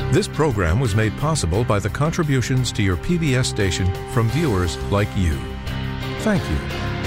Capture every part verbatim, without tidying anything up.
This program was made possible by the contributions to your P B S station from viewers like you. Thank you.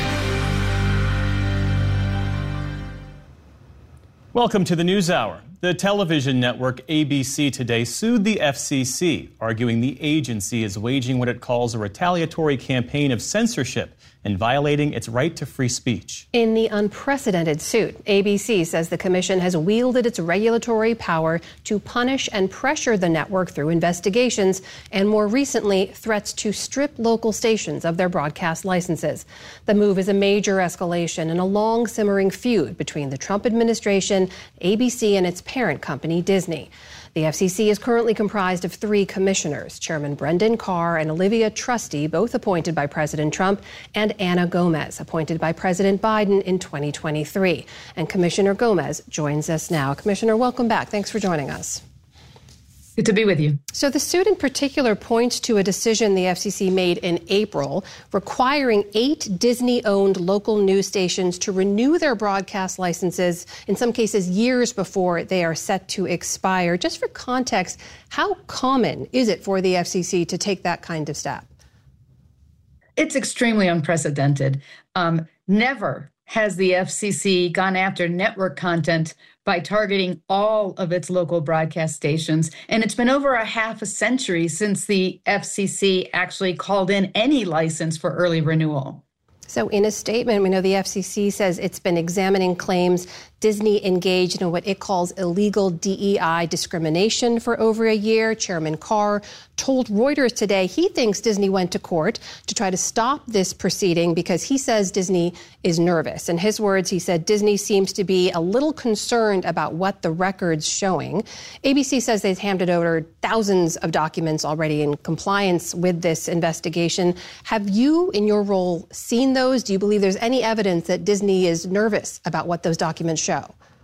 Welcome to the NewsHour. The television network A B C today sued the F C C, arguing the agency is waging what it calls a retaliatory campaign of censorship and violating its right to free speech. In the unprecedented suit, A B C says the commission has wielded its regulatory power to punish and pressure the network through investigations and, more recently, threats to strip local stations of their broadcast licenses. The move is a major escalation in a long simmering feud between the Trump administration, A B C, and its parent company, Disney. The F C C is currently comprised of three commissioners, Chairman Brendan Carr and Olivia Trusty, both appointed by President Trump, and Anna Gomez, appointed by President Biden in twenty twenty-three. And Commissioner Gomez joins us now. Commissioner, welcome back. Thanks for joining us. Good to be with you. So the suit in particular points to a decision the F C C made in April requiring eight Disney-owned local news stations to renew their broadcast licenses, in some cases years before they are set to expire. Just for context, how common is it for the F C C to take that kind of step? It's extremely unprecedented. Um, never has the F C C gone after network content by targeting all of its local broadcast stations. And it's been over a half a century since the F C C actually called in any license for early renewal. So in a statement, we know the F C C says it's been examining claims Disney engaged in what it calls illegal D E I discrimination for over a year. Chairman Carr told Reuters today he thinks Disney went to court to try to stop this proceeding because he says Disney is nervous. In his words, he said Disney seems to be a little concerned about what the record's showing. A B C says they've handed over thousands of documents already in compliance with this investigation. Have you, in your role, seen those? Do you believe there's any evidence that Disney is nervous about what those documents show?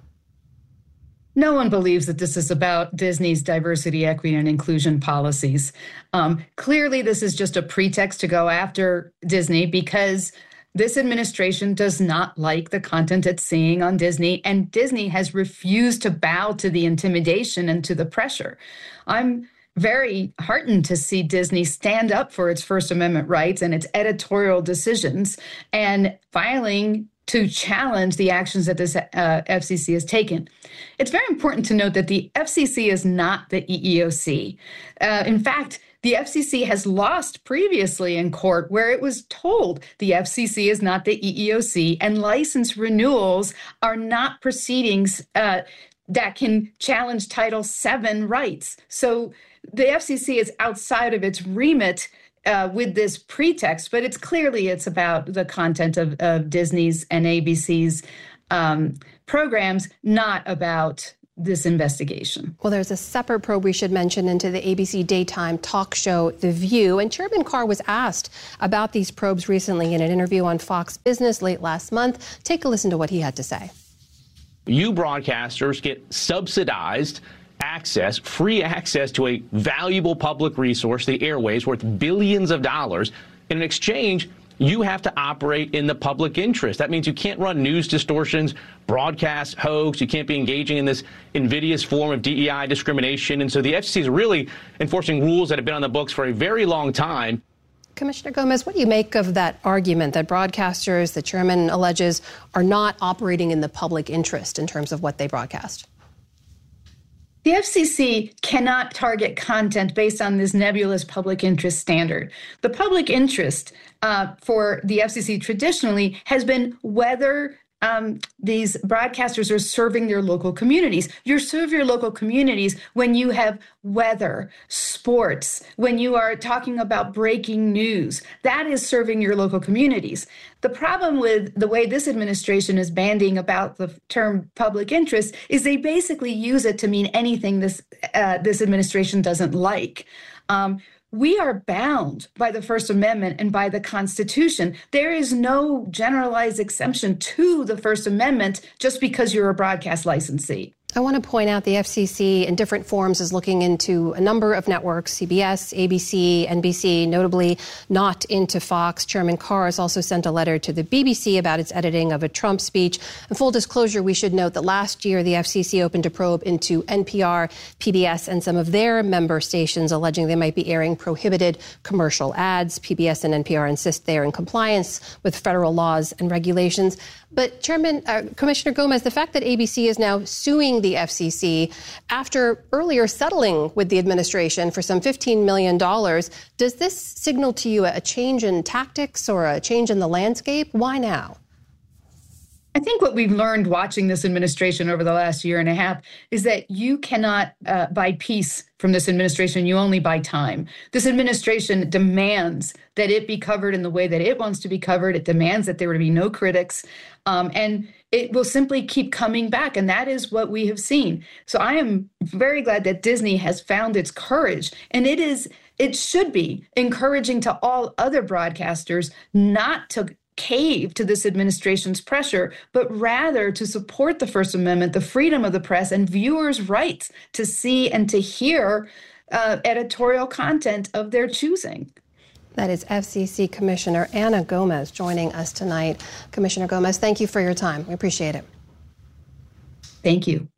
No one believes that this is about Disney's diversity, equity, and inclusion policies. Um, clearly, this is just a pretext to go after Disney because this administration does not like the content it's seeing on Disney, and Disney has refused to bow to the intimidation and to the pressure. I'm very heartened to see Disney stand up for its First Amendment rights and its editorial decisions and filing to challenge the actions that this uh, F C C has taken. It's very important to note that the F C C is not the E E O C. Uh, in fact, the F C C has lost previously in court where it was told the F C C is not the E E O C and license renewals are not proceedings uh, that can challenge Title seven rights. So the F C C is outside of its remit Uh, with this pretext, but it's clearly it's about the content of, of Disney's and A B C's um, programs, not about this investigation. Well, there's a separate probe we should mention into the A B C daytime talk show, The View. And Chairman Carr was asked about these probes recently in an interview on Fox Business late last month. Take a listen to what he had to say. You broadcasters get subsidized access, free access to a valuable public resource, the airwaves, worth billions of dollars. In exchange, you have to operate in the public interest. That means you can't run news distortions, broadcast hoax. You can't be engaging in this invidious form of D E I discrimination. And so the F C C is really enforcing rules that have been on the books for a very long time. Commissioner Gomez, what do you make of that argument that broadcasters, the chairman alleges, are not operating in the public interest in terms of what they broadcast? The F C C cannot target content based on this nebulous public interest standard. The public interest uh, for the F C C traditionally has been whether um, these broadcasters are serving their local communities. You serve your local communities when you have weather, sports, when you are talking about breaking news. That is serving your local communities. The problem with the way this administration is bandying about the term public interest is they basically use it to mean anything this uh, this administration doesn't like. Um, We are bound by the First Amendment and by the Constitution. There is no generalized exemption to the First Amendment just because you're a broadcast licensee. I want to point out the F C C in different forms is looking into a number of networks, C B S, A B C, N B C, notably not into Fox. Chairman Carr has also sent a letter to the B B C about its editing of a Trump speech. In full disclosure, we should note that last year the F C C opened a probe into N P R, P B S, and some of their member stations, alleging they might be airing prohibited commercial ads. P B S and N P R insist they are in compliance with federal laws and regulations. But Chairman, uh, Commissioner Gomez, the fact that A B C is now suing the F C C after earlier settling with the administration for some fifteen million dollars, does this signal to you a change in tactics or a change in the landscape? Why now? I think what we've learned watching this administration over the last year and a half is that you cannot uh, buy peace from this administration. You only buy time. This administration demands that it be covered in the way that it wants to be covered. It demands that there would be no critics. Um, and it will simply keep coming back. And that is what we have seen. So I am very glad that Disney has found its courage. And it is, it should be encouraging to all other broadcasters not to cave to this administration's pressure, but rather to support the First Amendment, the freedom of the press, and viewers' rights to see and to hear uh, editorial content of their choosing. That is F C C Commissioner Ana Gomez joining us tonight. Commissioner Gomez, thank you for your time. We appreciate it. Thank you.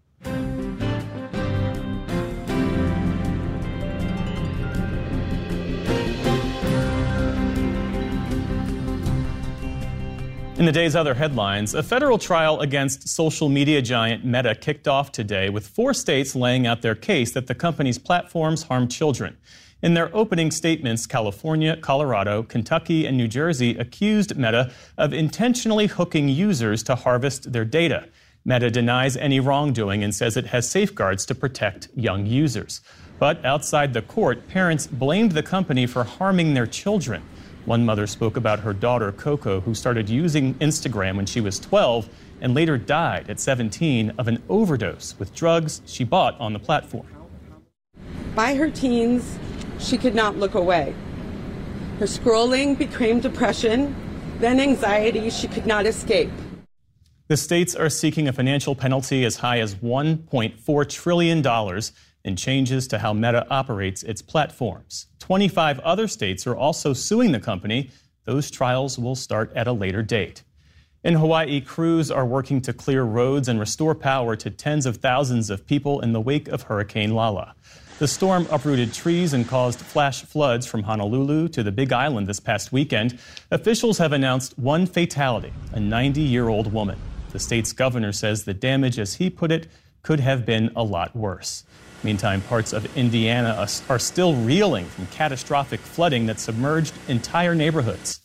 In the day's other headlines, a federal trial against social media giant Meta kicked off today with four states laying out their case that the company's platforms harm children. In their opening statements, California, Colorado, Kentucky, and New Jersey accused Meta of intentionally hooking users to harvest their data. Meta denies any wrongdoing and says it has safeguards to protect young users. But outside the court, parents blamed the company for harming their children. One mother spoke about her daughter, Coco, who started using Instagram when she was twelve and later died at seventeen of an overdose with drugs she bought on the platform. By her teens, she could not look away. Her scrolling became depression, then anxiety she could not escape. The states are seeking a financial penalty as high as one point four trillion dollars in changes to how Meta operates its platforms. twenty-five other states are also suing the company. Those trials will start at a later date. In Hawaii, crews are working to clear roads and restore power to tens of thousands of people in the wake of Hurricane Lala. The storm uprooted trees and caused flash floods from Honolulu to the Big Island this past weekend. Officials have announced one fatality, a ninety-year-old woman. The state's governor says the damage, as he put it, could have been a lot worse. Meantime, parts of Indiana are still reeling from catastrophic flooding that submerged entire neighborhoods.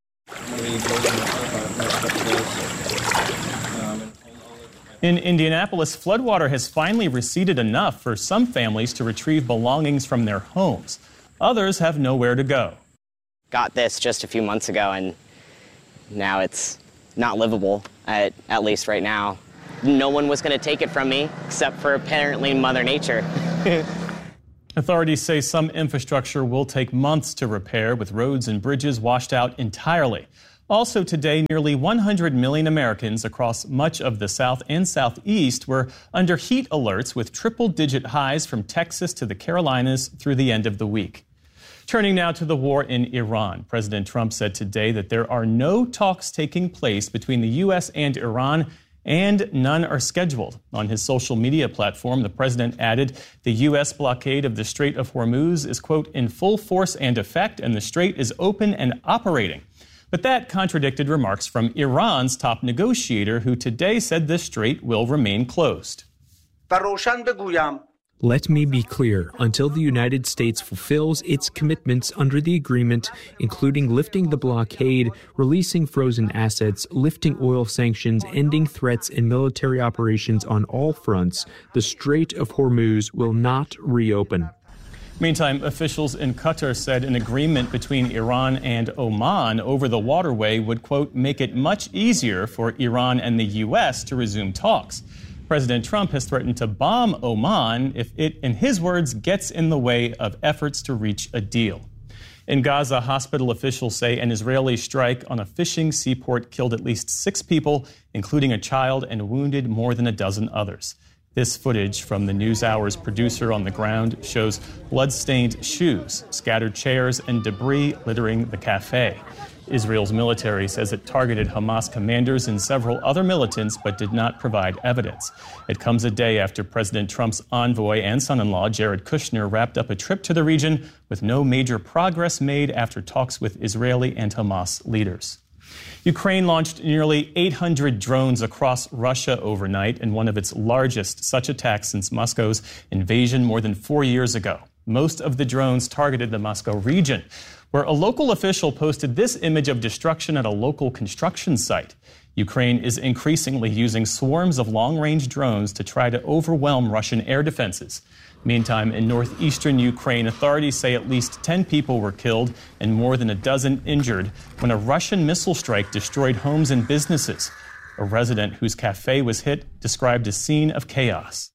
In Indianapolis, floodwater has finally receded enough for some families to retrieve belongings from their homes. Others have nowhere to go. Got this just a few months ago, and now it's not livable, at, at least right now. No one was going to take it from me, except for apparently Mother Nature. Authorities say some infrastructure will take months to repair, with roads and bridges washed out entirely. Also today, nearly one hundred million Americans across much of the South and Southeast were under heat alerts, with triple-digit highs from Texas to the Carolinas through the end of the week. Turning now to the war in Iran. President Trump said today that there are no talks taking place between the U S and Iran, and none are scheduled. On his social media platform, the president added the U S blockade of the Strait of Hormuz is, quote, in full force and effect, and the strait is open and operating. But that contradicted remarks from Iran's top negotiator, who today said the strait will remain closed. Let me be clear. Until the United States fulfills its commitments under the agreement, including lifting the blockade, releasing frozen assets, lifting oil sanctions, ending threats and military operations on all fronts, the Strait of Hormuz will not reopen. Meantime, officials in Qatar said an agreement between Iran and Oman over the waterway would, quote, make it much easier for Iran and the U S to resume talks. President Trump has threatened to bomb Oman if it, in his words, gets in the way of efforts to reach a deal. In Gaza, hospital officials say an Israeli strike on a fishing seaport killed at least six people, including a child, and wounded more than a dozen others. This footage from the NewsHour's producer on the ground shows blood-stained shoes, scattered chairs, and debris littering the cafe. Israel's military says it targeted Hamas commanders and several other militants, but did not provide evidence. It comes a day after President Trump's envoy and son-in-law, Jared Kushner, wrapped up a trip to the region with no major progress made after talks with Israeli and Hamas leaders. Ukraine launched nearly eight hundred drones across Russia overnight in one of its largest such attacks since Moscow's invasion more than four years ago. Most of the drones targeted the Moscow region, where a local official posted this image of destruction at a local construction site. Ukraine is increasingly using swarms of long-range drones to try to overwhelm Russian air defenses. Meantime, in northeastern Ukraine, authorities say at least ten people were killed and more than a dozen injured when a Russian missile strike destroyed homes and businesses. A resident whose cafe was hit described a scene of chaos.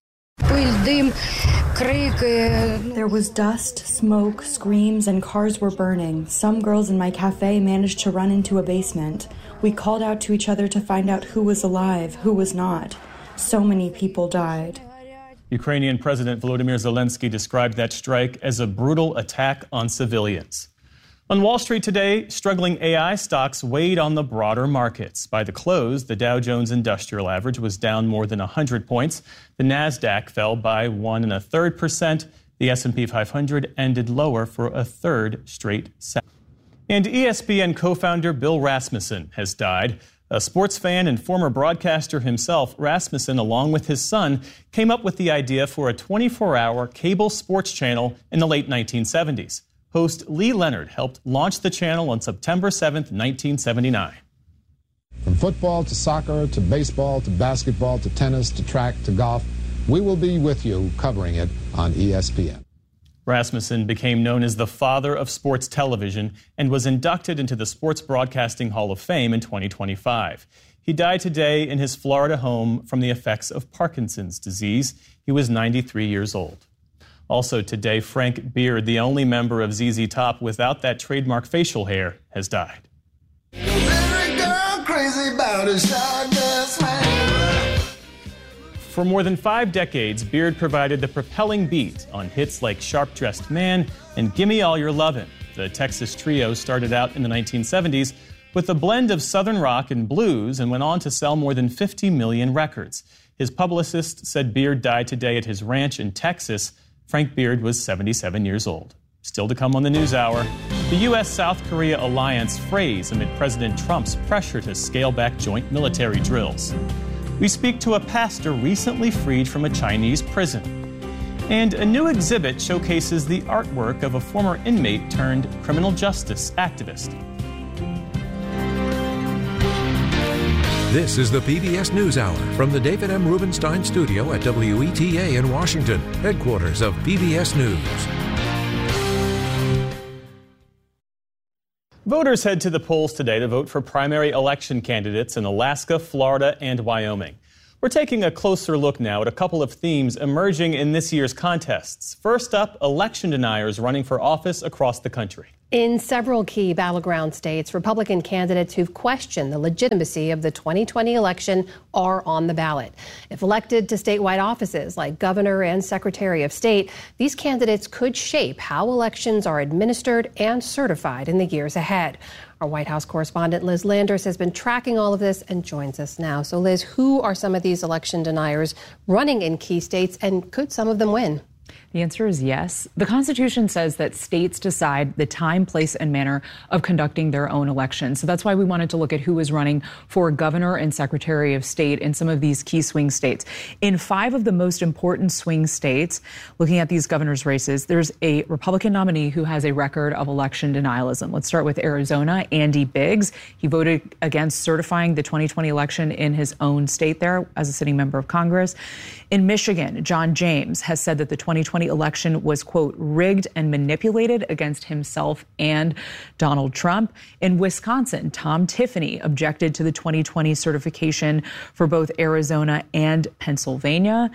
There was dust, smoke, screams, and cars were burning. Some girls in my cafe managed to run into a basement. We called out to each other to find out who was alive, who was not. So many people died. Ukrainian President Volodymyr Zelensky described that strike as a brutal attack on civilians. On Wall Street today, struggling A I stocks weighed on the broader markets. By the close, the Dow Jones Industrial Average was down more than one hundred points. The Nasdaq fell by one and a third percent. The S and P five hundred ended lower for a third straight session. And E S P N co-founder Bill Rasmussen has died. A sports fan and former broadcaster himself, Rasmussen, along with his son, came up with the idea for a twenty-four hour cable sports channel in the late nineteen seventies. Host Lee Leonard helped launch the channel on September seventh, nineteen seventy-nine. From football to soccer to baseball to basketball to tennis to track to golf, we will be with you covering it on E S P N. Rasmussen became known as the father of sports television and was inducted into the Sports Broadcasting Hall of Fame in twenty twenty-five. He died today in his Florida home from the effects of Parkinson's disease. He was ninety-three years old. Also today, Frank Beard, the only member of Z Z Top without that trademark facial hair, has died. For more than five decades, Beard provided the propelling beat on hits like Sharp Dressed Man and Gimme All Your Lovin'. The Texas trio started out in the nineteen seventies with a blend of Southern rock and blues and went on to sell more than fifty million records. His publicist said Beard died today at his ranch in Texas. Frank Beard was seventy-seven years old. Still to come on the NewsHour, the U S South Korea alliance frays amid President Trump's pressure to scale back joint military drills. We speak to a pastor recently freed from a Chinese prison. And a new exhibit showcases the artwork of a former inmate turned criminal justice activist. This is the P B S NewsHour from the David M. Rubenstein Studio at W E T A in Washington, headquarters of P B S News. Voters head to the polls today to vote for primary election candidates in Alaska, Florida, and Wyoming. We're taking a closer look now at a couple of themes emerging in this year's contests. First up, election deniers running for office across the country. In several key battleground states, Republican candidates who've questioned the legitimacy of the twenty twenty election are on the ballot. If elected to statewide offices like governor and secretary of state, these candidates could shape how elections are administered and certified in the years ahead. Our White House correspondent Liz Landers has been tracking all of this and joins us now. So, Liz, who are some of these election deniers running in key states, and could some of them win? The answer is yes. The Constitution says that states decide the time, place, and manner of conducting their own elections. So that's why we wanted to look at who is running for governor and secretary of state in some of these key swing states. In five of the most important swing states, looking at these governor's races, there's a Republican nominee who has a record of election denialism. Let's start with Arizona, Andy Biggs. He voted against certifying the twenty twenty election in his own state there as a sitting member of Congress. In Michigan, John James has said that the twenty twenty election was, quote, rigged and manipulated against himself and Donald Trump. In Wisconsin, Tom Tiffany objected to the twenty twenty certification for both Arizona and Pennsylvania.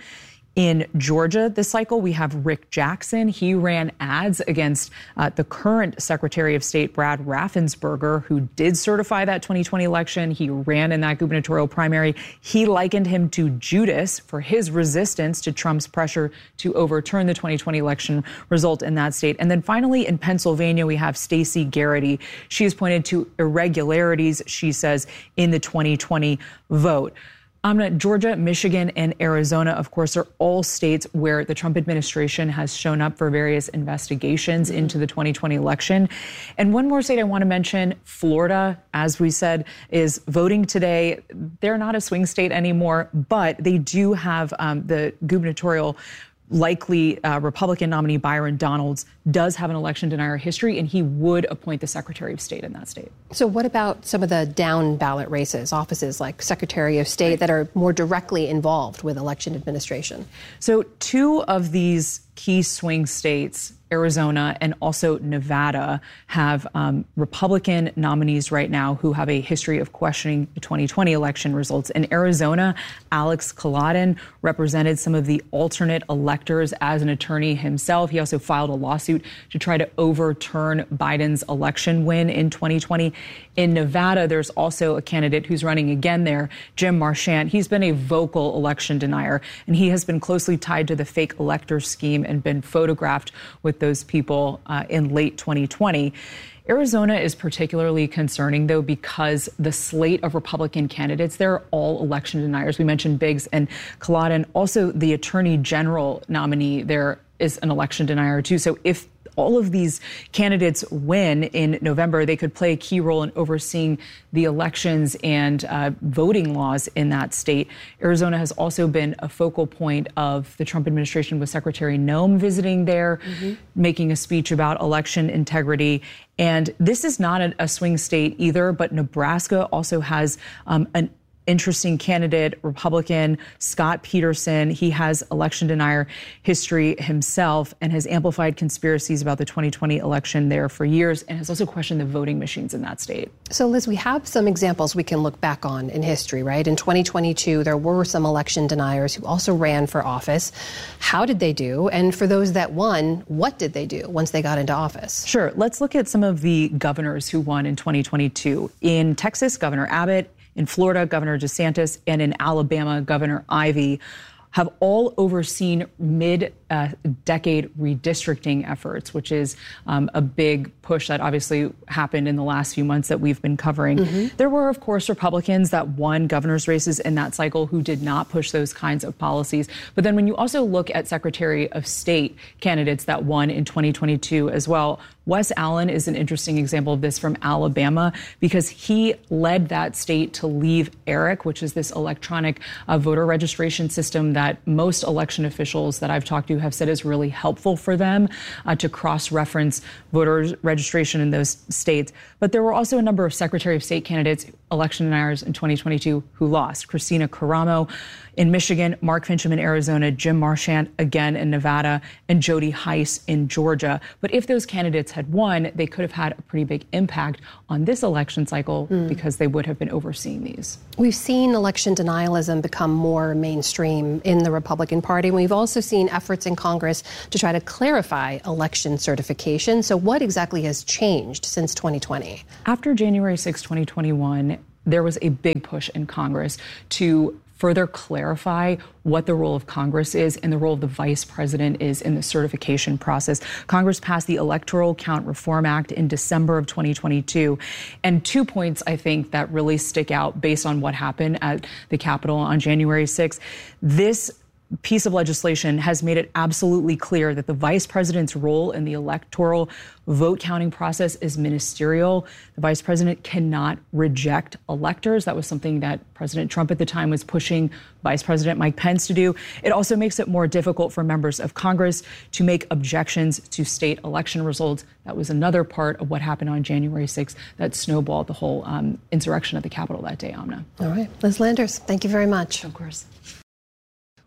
In Georgia this cycle, we have Rick Jackson. He ran ads against uh, the current Secretary of State, Brad Raffensperger, who did certify that twenty twenty election. He ran in that gubernatorial primary. He likened him to Judas for his resistance to Trump's pressure to overturn the twenty twenty election result in that state. And then finally, in Pennsylvania, we have Stacey Garrity. She has pointed to irregularities, she says, in the twenty twenty vote. Amna, Georgia, Michigan, and Arizona, of course, are all states where the Trump administration has shown up for various investigations into the twenty twenty election. And one more state I want to mention, Florida, as we said, is voting today. They're not a swing state anymore, but they do have um, the gubernatorial likely uh, Republican nominee Byron Donalds does have an election denier history, and he would appoint the Secretary of State in that state. So what about some of the down ballot races, offices like Secretary of State that are more directly involved with election administration? So two of these key swing states, Arizona and also Nevada, have um, Republican nominees right now who have a history of questioning the twenty twenty election results. In Arizona, Alex Kolodin represented some of the alternate electors as an attorney himself. He also filed a lawsuit to try to overturn Biden's election win in twenty twenty. In Nevada, there's also a candidate who's running again there, Jim Marchant. He's been a vocal election denier, and he has been closely tied to the fake elector scheme and been photographed with those people uh, in late twenty twenty. Arizona is particularly concerning, though, because the slate of Republican candidates, they're all election deniers. We mentioned Biggs and Kolodin. Also, the attorney general nominee there is an election denier, too. So if all of these candidates win in November, they could play a key role in overseeing the elections and uh, voting laws in that state. Arizona has also been a focal point of the Trump administration, with Secretary Noem visiting there, mm-hmm. making a speech about election integrity. And this is not a, a swing state either, but Nebraska also has um, an interesting candidate, Republican Scott Peterson. He has election denier history himself and has amplified conspiracies about the twenty twenty election there for years, and has also questioned the voting machines in that state. So, Liz, we have some examples we can look back on in history, right? In twenty twenty-two, there were some election deniers who also ran for office. How did they do? And for those that won, what did they do once they got into office? Sure. Let's look at some of the governors who won in twenty twenty-two. In Texas, Governor Abbott. In Florida, Governor DeSantis, and in Alabama, Governor Ivey, have all overseen mid-decade uh, redistricting efforts, which is um, a big push that obviously happened in the last few months that we've been covering. Mm-hmm. There were, of course, Republicans that won governor's races in that cycle who did not push those kinds of policies. But then when you also look at Secretary of State candidates that won in twenty twenty-two as well, Wes Allen is an interesting example of this from Alabama, because he led that state to leave ERIC, which is this electronic uh, voter registration system that most election officials that I've talked to have said is really helpful for them uh, to cross-reference voter registration in those states. But there were also a number of Secretary of State candidates, election deniers in twenty twenty-two, who lost. Christina Caramo in Michigan, Mark Finchem in Arizona, Jim Marchant again in Nevada, and Jody Hice in Georgia. But if those candidates had won, they could have had a pretty big impact on this election cycle mm. because they would have been overseeing these. We've seen election denialism become more mainstream in the Republican Party. We've also seen efforts in Congress to try to clarify election certification. So what exactly has changed since twenty twenty? After January sixth, twenty twenty-one, there was a big push in Congress to further clarify what the role of Congress is and the role of the vice president is in the certification process. Congress passed the Electoral Count Reform Act in December of twenty twenty-two. And two points, I think, that really stick out based on what happened at the Capitol on January sixth. This piece of legislation has made it absolutely clear that the vice president's role in the electoral vote counting process is ministerial. The vice president cannot reject electors. That was something that President Trump at the time was pushing Vice President Mike Pence to do. It also makes it more difficult for members of Congress to make objections to state election results. That was another part of what happened on January sixth that snowballed the whole um, insurrection at the Capitol that day, Amna. All right. Liz Landers, thank you very much. Of course.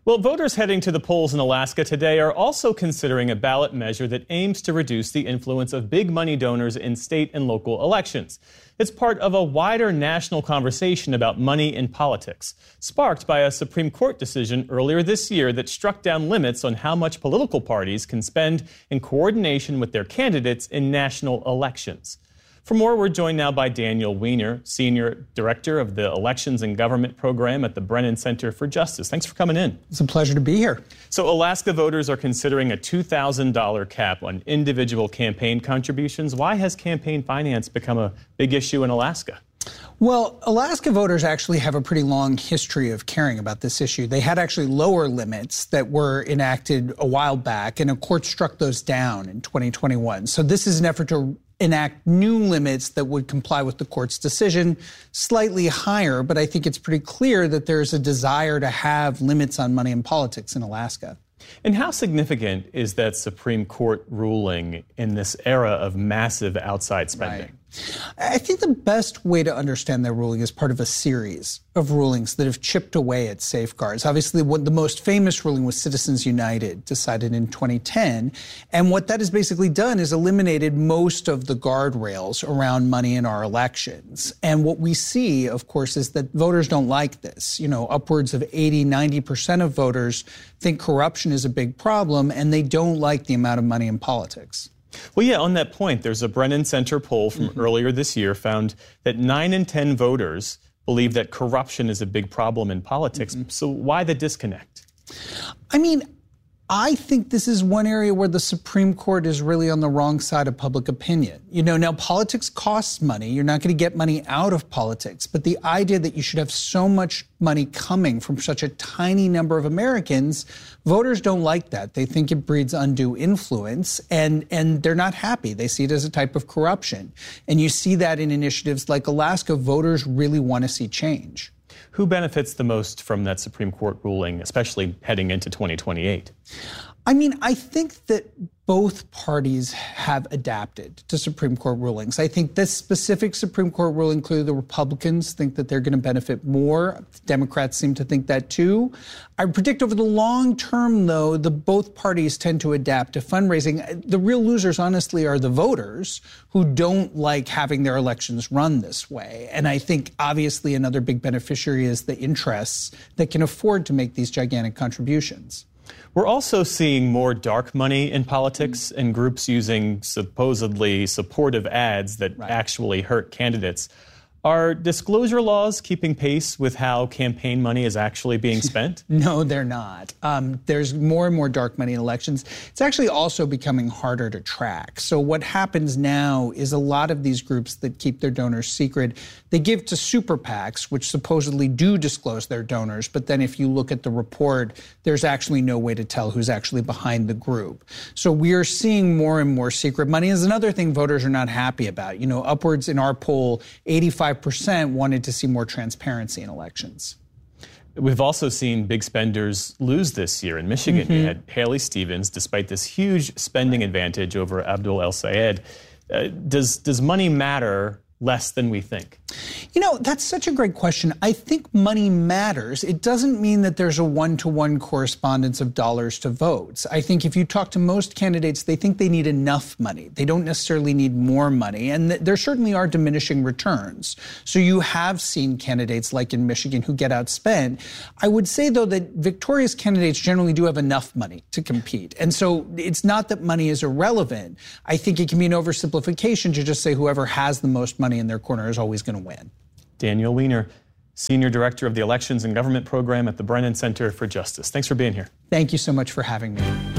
Well, voters heading to the polls in Alaska today are also considering a ballot measure that aims to reduce the influence of big money donors in state and local elections. It's part of a wider national conversation about money in politics, sparked by a Supreme Court decision earlier this year that struck down limits on how much political parties can spend in coordination with their candidates in national elections. For more, we're joined now by Daniel Weiner, Senior Director of the Elections and Government Program at the Brennan Center for Justice. Thanks for coming in. It's a pleasure to be here. So Alaska voters are considering a two thousand dollars cap on individual campaign contributions. Why has campaign finance become a big issue in Alaska? Well, Alaska voters actually have a pretty long history of caring about this issue. They had actually lower limits that were enacted a while back, and a court struck those down in twenty twenty-one. So this is an effort to enact new limits that would comply with the court's decision, slightly higher, but I think it's pretty clear that there's a desire to have limits on money in politics in Alaska. And how significant is that Supreme Court ruling in this era of massive outside spending? Right. I think the best way to understand that ruling is part of a series of rulings that have chipped away at safeguards. Obviously, what the most famous ruling was Citizens United, decided in twenty ten. And what that has basically done is eliminated most of the guardrails around money in our elections. And what we see, of course, is that voters don't like this. You know, upwards of eighty, ninety percent of voters think corruption is a big problem, and they don't like the amount of money in politics. Well, yeah, on that point, there's a Brennan Center poll from mm-hmm. earlier this year found that nine in ten voters believe that corruption is a big problem in politics. Mm-hmm. So why the disconnect? I mean, I think this is one area where the Supreme Court is really on the wrong side of public opinion. You know, now politics costs money. You're not going to get money out of politics. But the idea that you should have so much money coming from such a tiny number of Americans, voters don't like that. They think it breeds undue influence, and, and they're not happy. They see it as a type of corruption. And you see that in initiatives like Alaska. Voters really want to see change. Who benefits the most from that Supreme Court ruling, especially heading into twenty twenty-eight? I mean, I think that both parties have adapted to Supreme Court rulings. I think this specific Supreme Court ruling, clearly the Republicans think that they're going to benefit more. The Democrats seem to think that too. I predict over the long term, though, the both parties tend to adapt to fundraising. The real losers, honestly, are the voters who don't like having their elections run this way. And I think, obviously, another big beneficiary is the interests that can afford to make these gigantic contributions. We're also seeing more dark money in politics and groups using supposedly supportive ads that right. actually hurt candidates. Are disclosure laws keeping pace with how campaign money is actually being spent? No, they're not. Um, there's more and more dark money in elections. It's actually also becoming harder to track. So what happens now is a lot of these groups that keep their donors secret, they give to super PACs, which supposedly do disclose their donors. But then if you look at the report, there's actually no way to tell who's actually behind the group. So we are seeing more and more secret money. Is another thing voters are not happy about. You know, upwards in our poll, eighty-five percent wanted to see more transparency in elections. We've also seen big spenders lose this year. In Michigan, mm-hmm. you had Haley Stevens, despite this huge spending right. advantage over Abdul El-Sayed. Uh, does, does money matter less than we think? You know, that's such a great question. I think money matters. It doesn't mean that there's a one-to-one correspondence of dollars to votes. I think if you talk to most candidates, they think they need enough money. They don't necessarily need more money. And th- there certainly are diminishing returns. So you have seen candidates like in Michigan who get outspent. I would say, though, that victorious candidates generally do have enough money to compete. And so it's not that money is irrelevant. I think it can be an oversimplification to just say whoever has the most money in their corner is always going to win. Daniel Weiner, Senior Director of the Elections and Government Program at the Brennan Center for Justice. Thanks for being here. Thank you so much for having me.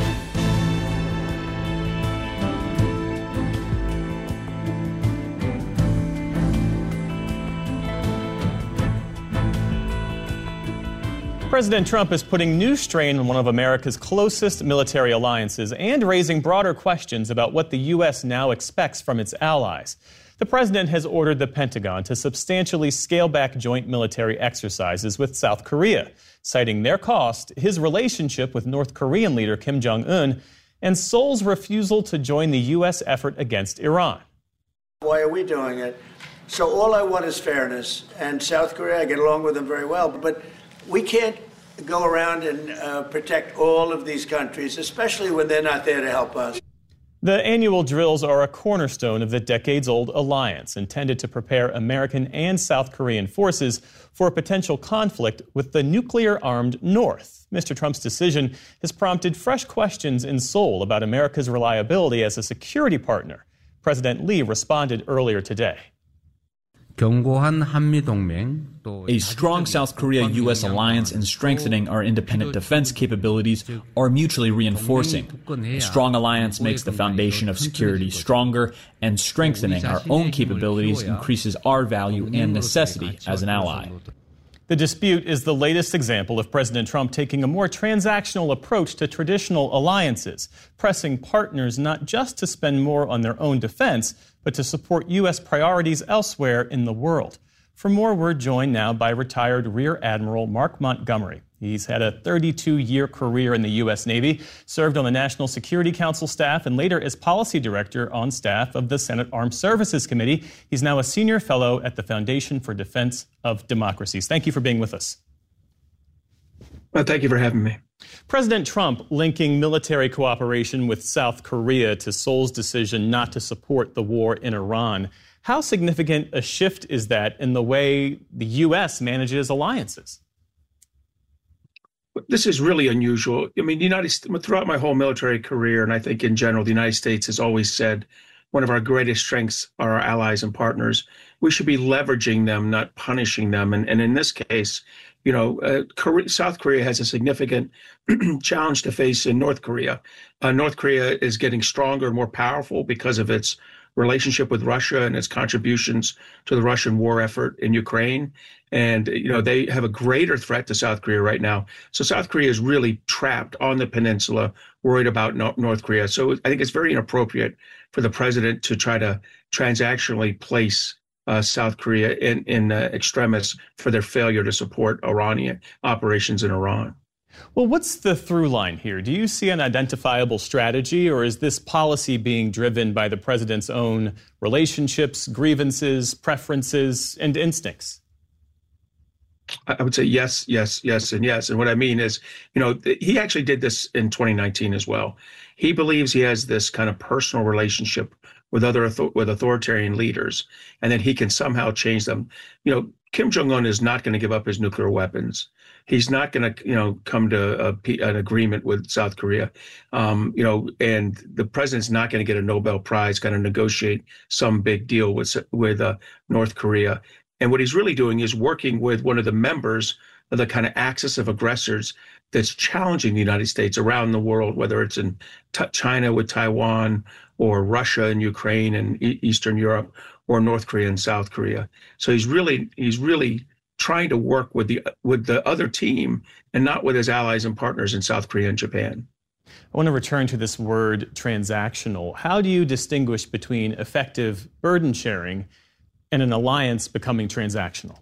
President Trump is putting new strain on one of America's closest military alliances and raising broader questions about what the U S now expects from its allies. The president has ordered the Pentagon to substantially scale back joint military exercises with South Korea, citing their cost, his relationship with North Korean leader Kim Jong-un, and Seoul's refusal to join the U S effort against Iran. Why are we doing it? So all I want is fairness. And South Korea, I get along with them very well, but we can't go around and uh, protect all of these countries, especially when they're not there to help us. The annual drills are a cornerstone of the decades-old alliance intended to prepare American and South Korean forces for a potential conflict with the nuclear-armed North. Mister Trump's decision has prompted fresh questions in Seoul about America's reliability as a security partner. President Lee responded earlier today. A strong South Korea-U S alliance and strengthening our independent defense capabilities are mutually reinforcing. A strong alliance makes the foundation of security stronger, and strengthening our own capabilities increases our value and necessity as an ally. The dispute is the latest example of President Trump taking a more transactional approach to traditional alliances, pressing partners not just to spend more on their own defense, but to support U S priorities elsewhere in the world. For more, we're joined now by retired Rear Admiral Mark Montgomery. He's had a thirty-two-year career in the U S Navy, served on the National Security Council staff, and later as policy director on staff of the Senate Armed Services Committee. He's now a senior fellow at the Foundation for Defense of Democracies. Thank you for being with us. Well, thank you for having me. President Trump linking military cooperation with South Korea to Seoul's decision not to support the war in Iran. How significant a shift is that in the way the U S manages alliances? This is really unusual. I mean, the United States, throughout my whole military career, and I think in general, the United States has always said one of our greatest strengths are our allies and partners. We should be leveraging them, not punishing them. And, and in this case, you know, uh, Korea, South Korea has a significant challenge to face in North Korea. Uh, North Korea is getting stronger and more powerful because of its relationship with Russia and its contributions to the Russian war effort in Ukraine. And, you know, they have a greater threat to South Korea right now. So South Korea is really trapped on the peninsula, worried about no- North Korea. So I think it's very inappropriate for the president to try to transactionally place uh, South Korea in, in uh, extremis for their failure to support Iranian operations in Iran. Well, what's the through line here? Do you see an identifiable strategy, or is this policy being driven by the president's own relationships, grievances, preferences, and instincts? I would say yes, yes, yes, and yes. And what I mean is, you know, he actually did this in twenty nineteen as well. He believes he has this kind of personal relationship with other with authoritarian leaders, and that he can somehow change them. You know, Kim Jong-un is not going to give up his nuclear weapons. He's not going to, you know, come to a, an agreement with South Korea, um, you know, and the president's not going to get a Nobel Prize, going to negotiate some big deal with with uh, North Korea. And what he's really doing is working with one of the members of the kind of axis of aggressors that's challenging the United States around the world, whether it's in t- China with Taiwan, or Russia and Ukraine and e- Eastern Europe, or North Korea and South Korea. So he's really he's really trying to work with the with the other team and not with his allies and partners in South Korea and Japan. I want to return to this word transactional. How do you distinguish between effective burden sharing and an alliance becoming transactional?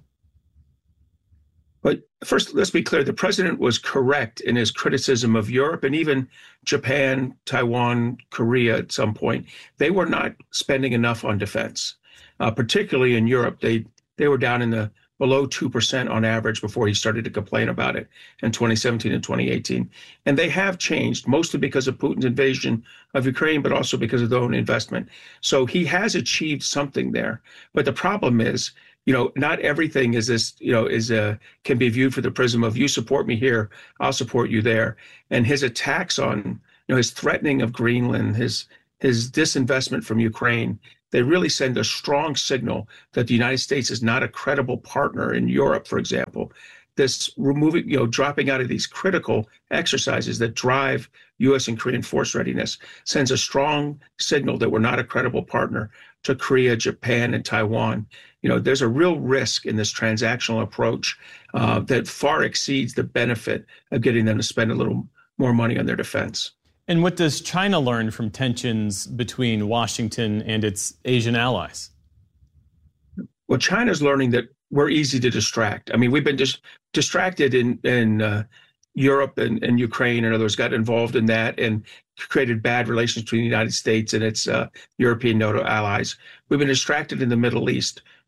But first, let's be clear. The president was correct in his criticism of Europe and even Japan, Taiwan, Korea at some point. They were not spending enough on defense, uh, particularly in Europe. They they were down in the below two percent on average before he started to complain about it in twenty seventeen and twenty eighteen. And they have changed, mostly because of Putin's invasion of Ukraine, but also because of their own investment. So he has achieved something there. But the problem is, you know, not everything is this, you know, is a, can be viewed through the prism of you support me here, I'll support you there. And his attacks on, you know, his threatening of Greenland, his his disinvestment from Ukraine, they really send a strong signal that the United States is not a credible partner in Europe, for example. This removing, you know, dropping out of these critical exercises that drive U S and Korean force readiness sends a strong signal that we're not a credible partner to Korea, Japan, and Taiwan. You know, there's a real risk in this transactional approach uh, that far exceeds the benefit of getting them to spend a little more money on their defense. And what does China learn from tensions between Washington and its Asian allies? Well, China's learning that we're easy to distract. I mean, we've been dis- distracted in, in uh, Europe and, and Ukraine and others got involved in that and created bad relations between the United States and its uh, European NATO allies. We've been distracted in the Middle East.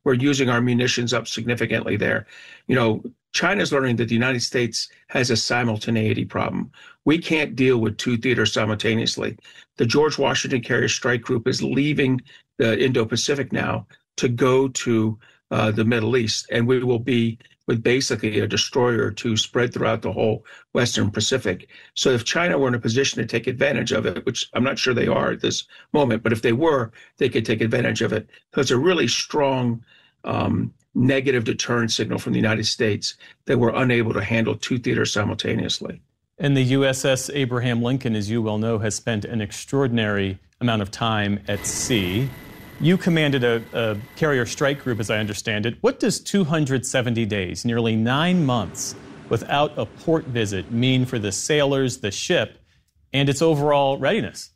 we're using our munitions up significantly there. You know, China's learning that the United States has a simultaneity problem. We can't deal with two theaters simultaneously. The George Washington Carrier Strike Group is leaving the Indo-Pacific now to go to uh, the Middle East, and we will be with basically a destroyer to spread throughout the whole Western Pacific. So if China were in a position to take advantage of it, which I'm not sure they are at this moment, but if they were, they could take advantage of it. So it's a really strong um, negative deterrent signal from the United States that we're unable to handle two theaters simultaneously. And the U S S Abraham Lincoln, as you well know, has spent an extraordinary amount of time at sea. You commanded a, a carrier strike group, as I understand it. What does two hundred seventy days, nearly nine months, without a port visit mean for the sailors, the ship, and its overall readiness?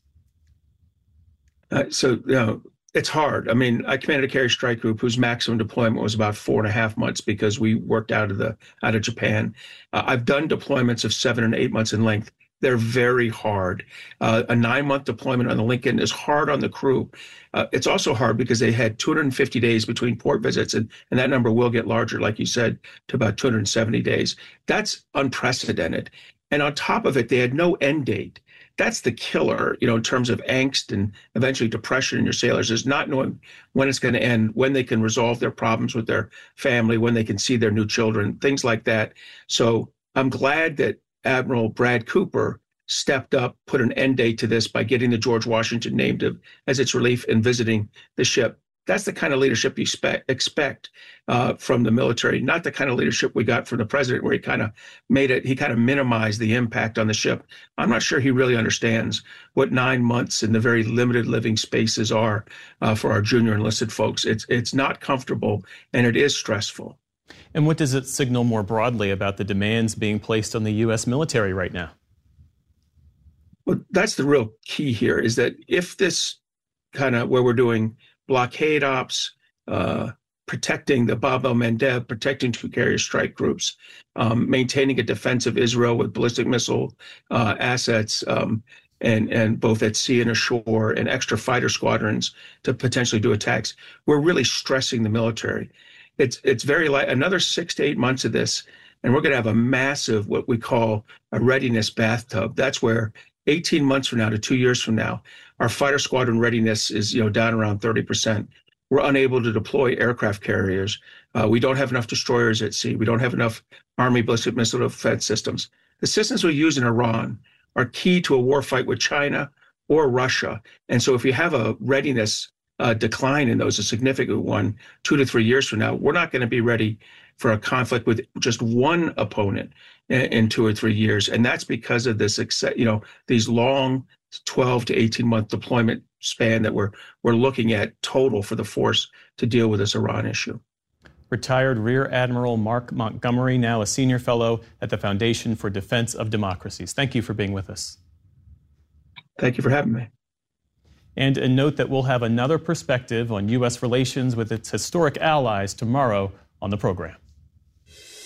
Uh, so, you know, it's hard. I mean, I commanded a carrier strike group whose maximum deployment was about four and a half months because we worked out of the out of Japan. Uh, I've done deployments of seven and eight months in length. They're very hard. Uh, a nine-month deployment on the Lincoln is hard on the crew. Uh, it's also hard because they had two hundred fifty days between port visits, and, and that number will get larger, like you said, to about two hundred seventy days. That's unprecedented. And on top of it, they had no end date. That's the killer, you know, in terms of angst and eventually depression in your sailors, is not knowing when it's going to end, when they can resolve their problems with their family, when they can see their new children, things like that. So I'm glad that Admiral Brad Cooper stepped up, put an end date to this by getting the George Washington named as its relief and visiting the ship. That's the kind of leadership you expect, expect uh, from the military, not the kind of leadership we got from the president, where he kind of made it, he kind of minimized the impact on the ship. I'm not sure he really understands what nine months in the very limited living spaces are uh, for our junior enlisted folks. It's it's not comfortable, and it is stressful. And what does it signal more broadly about the demands being placed on the U S military right now? Well, that's the real key here, is that if this kind of where we're doing blockade ops, uh, protecting the Bab el-Mandeb, protecting two carrier strike groups, um, maintaining a defense of Israel with ballistic missile uh, assets, um, and, and both at sea and ashore, and extra fighter squadrons to potentially do attacks. We're really stressing the military. It's it's very light, another six to eight months of this, and we're going to have a massive, what we call a readiness bathtub. That's where eighteen months from now to two years from now, our fighter squadron readiness is, you know, down around thirty percent. We're unable to deploy aircraft carriers. Uh, we don't have enough destroyers at sea. We don't have enough Army ballistic missile defense systems. The systems we use in Iran are key to a war fight with China or Russia. And so if you have a readiness uh, decline in those, a significant one, two to three years from now, we're not going to be ready for a conflict with just one opponent in, in two or three years. And that's because of this, you know, these long twelve to eighteen month deployment span that we're we're looking at total for the force to deal with this Iran issue. Retired Rear Admiral Mark Montgomery, now a senior fellow at the Foundation for Defense of Democracies. Thank you for being with us. Thank you for having me. And a note that we'll have another perspective on U S relations with its historic allies tomorrow on the program.